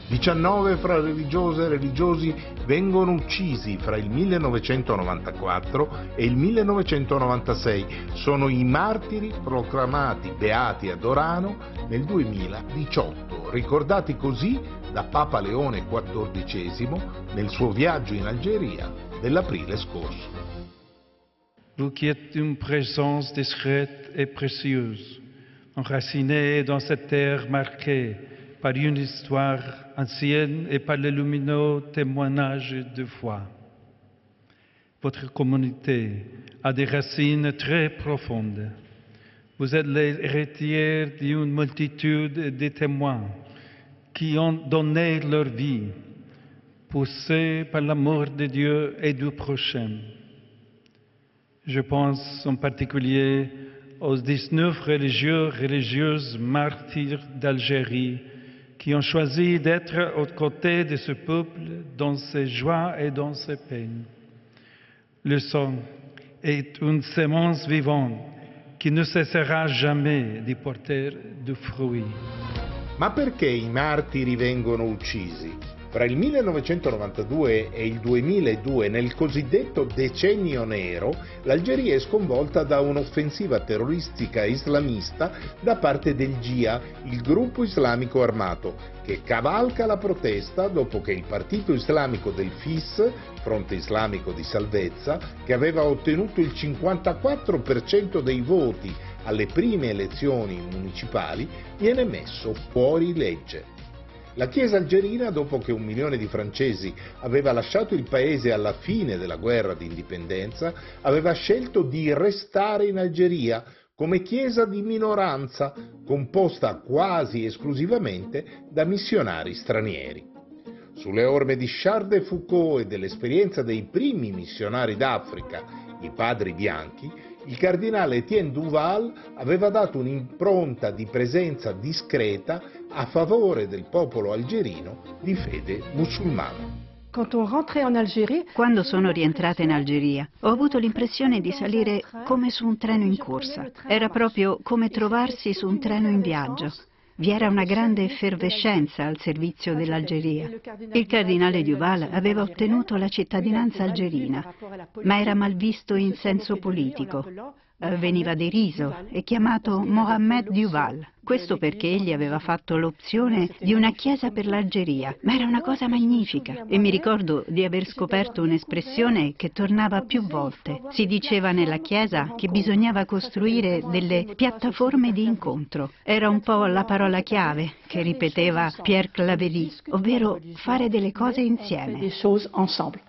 19 fra religiose e religiosi vengono uccisi fra il 1994 e il 1996. Sono i martiri proclamati beati ad Orano nel 2018, ricordati così da Papa Leone XIV nel suo viaggio in Algeria dell'aprile scorso. Vous qui êtes une présence discrète et précieuse, enracinée dans cette terre marquée par une histoire ancienne et par les lumineux témoignages de foi. Votre communauté a des racines très profondes. Vous êtes les héritiers d'une multitude de témoins qui ont donné leur vie, poussés par l'amour de Dieu et du prochain. Je pense en particulier aux 19 religieuses martyrs d'Algérie qui ont choisi d'être aux côtés de ce peuple dans ses joies et dans ses peines. Le sang est une semence vivante qui ne cessera jamais di porter du fruit. Ma perché i martiri vengono uccisi? Fra il 1992 e il 2002, nel cosiddetto Decennio Nero, l'Algeria è sconvolta da un'offensiva terroristica islamista da parte del GIA, il gruppo islamico armato, che cavalca la protesta dopo che il partito islamico del FIS, Fronte Islamico di Salvezza, che aveva ottenuto il 54% dei voti alle prime elezioni municipali, viene messo fuori legge. La Chiesa algerina, dopo che 1 milione di francesi aveva lasciato il paese alla fine della guerra di indipendenza, aveva scelto di restare in Algeria come chiesa di minoranza, composta quasi esclusivamente da missionari stranieri. Sulle orme di Charles de Foucault e dell'esperienza dei primi missionari d'Africa, i padri bianchi, il cardinale Etienne Duval aveva dato un'impronta di presenza discreta a favore del popolo algerino di fede musulmana. Quando sono rientrata in Algeria, ho avuto l'impressione di salire come su un treno in corsa. Era proprio come trovarsi su un treno in viaggio. Vi era una grande effervescenza al servizio dell'Algeria. Il cardinale Duval aveva ottenuto la cittadinanza algerina, ma era mal visto in senso politico. Veniva deriso e chiamato Mohammed Duval. Questo perché egli aveva fatto l'opzione di una chiesa per l'Algeria, ma era una cosa magnifica. E mi ricordo di aver scoperto un'espressione che tornava più volte. Si diceva nella chiesa che bisognava costruire delle piattaforme di incontro. Era un po' la parola chiave che ripeteva Pierre Claverie, ovvero fare delle cose insieme.